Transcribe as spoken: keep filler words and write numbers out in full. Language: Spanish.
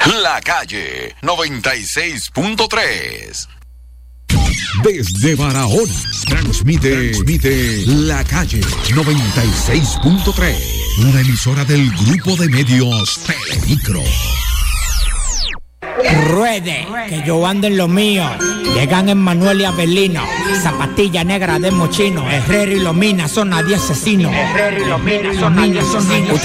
La Calle noventa y seis punto tres. Desde Barahona, transmite, transmite La Calle noventa y seis punto tres. Una emisora del grupo de medios Telemicro. Ruede, que yo ando en lo mío. Llegan Emmanuel y Abelino. Zapatilla negra de mochino. Herrero y Lomina son nadie asesinos. Herrero y Lomina son nadie asesinos.